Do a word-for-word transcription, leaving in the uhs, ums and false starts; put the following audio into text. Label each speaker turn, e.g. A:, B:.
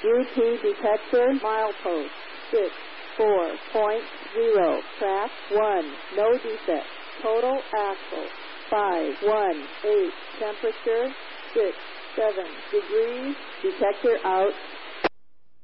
A: U T detector milepost six four point zero. Track one. No defect. Total axle five one eight. Temperature six seven degrees. Detector out.